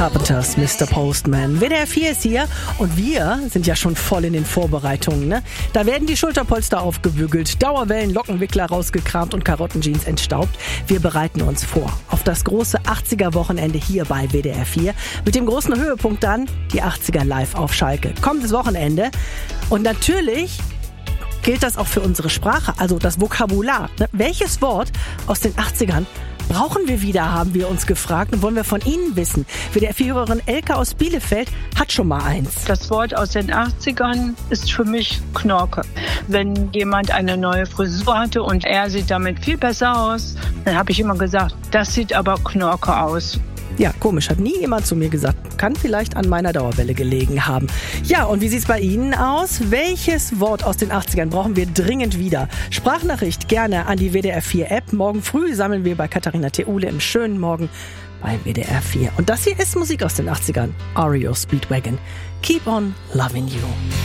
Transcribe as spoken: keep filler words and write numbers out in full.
Carpenters, Mister Postman. W D R vier ist hier und wir sind ja schon voll in den Vorbereitungen. Ne? Da werden die Schulterpolster aufgebügelt, Dauerwellen, Lockenwickler rausgekramt und Karottenjeans entstaubt. Wir bereiten uns vor auf das große achtziger-Wochenende hier bei W D R vier. Mit dem großen Höhepunkt dann die achtziger live auf Schalke. Kommendes Wochenende. Und natürlich gilt das auch für unsere Sprache, also das Vokabular. Ne? Welches Wort aus den achtzigern brauchen wir wieder, haben wir uns gefragt und wollen wir von Ihnen wissen. W D R vier-Hörerin Elke aus Bielefeld hat schon mal eins. Das Wort aus den achtzigern ist für mich Knorke. Wenn jemand eine neue Frisur hatte und er sieht damit viel besser aus, dann habe ich immer gesagt, das sieht aber Knorke aus. Ja, komisch, hat nie jemand zu mir gesagt. Kann vielleicht an meiner Dauerwelle gelegen haben. Ja, und wie sieht's bei Ihnen aus? Welches Wort aus den achtzigern brauchen wir dringend wieder? Sprachnachricht gerne an die W D R vier App. Morgen früh sammeln wir bei Katharina Theule im schönen Morgen bei W D R vier. Und das hier ist Musik aus den achtzigern. R E O Speedwagon. Keep on loving you.